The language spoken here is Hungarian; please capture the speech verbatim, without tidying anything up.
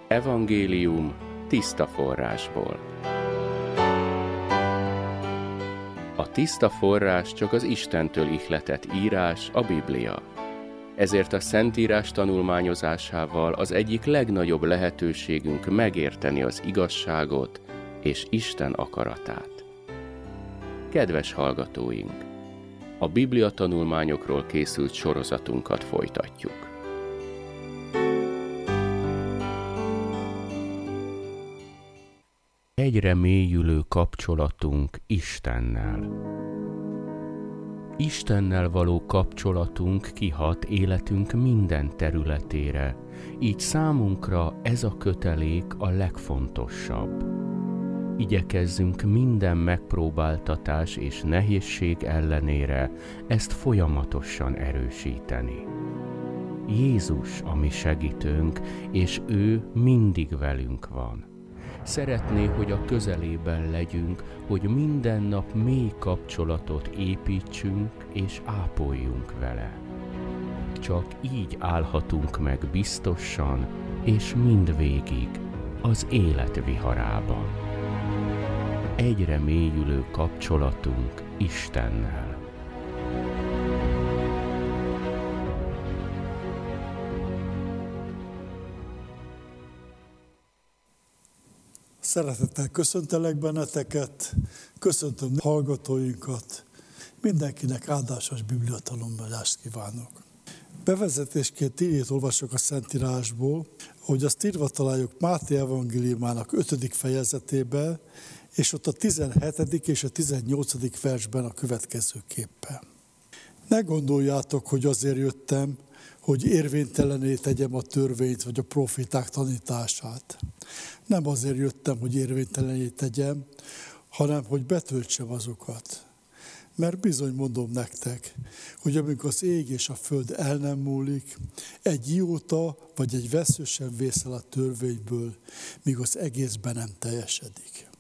Evangélium tiszta forrásból. A tiszta forrás csak az Istentől ihletett írás, a Biblia. Ezért a Szentírás tanulmányozásával az egyik legnagyobb lehetőségünk megérteni az igazságot és Isten akaratát. Kedves hallgatóink! A Biblia tanulmányokról készült sorozatunkat folytatjuk. Egyre mélyülő kapcsolatunk Istennel. Istennel való kapcsolatunk kihat életünk minden területére, így számunkra ez a kötelék a legfontosabb. Igyekezzünk minden megpróbáltatás és nehézség ellenére ezt folyamatosan erősíteni. Jézus a mi segítőnk, és ő mindig velünk van. Szeretné, hogy a közelében legyünk, hogy minden nap mély kapcsolatot építsünk és ápoljunk vele. Csak így állhatunk meg biztosan és mindvégig az élet viharában. Egyre mélyülő kapcsolatunk Istennel. Szeretettel köszöntelek benneteket, köszöntöm hallgatóinkat, mindenkinek áldásos bibliatanulmányozást kívánok. Bevezetésként így olvasok a Szentírásból, hogy azt írva találjuk Máté evangéliumának ötödik fejezetében, és ott a tizenhetedik és a tizennyolcadik versben a következőképpen. Ne gondoljátok, hogy azért jöttem, hogy érvénytelené tegyem a törvényt vagy a profiták tanítását. Nem azért jöttem, hogy érvénytelené tegyem, hanem hogy betöltsem azokat. Mert bizony mondom nektek, hogy amikor az ég és a föld el nem múlik, egy ióta vagy egy vesző sem vészel a törvényből, míg az egészben nem teljesedik.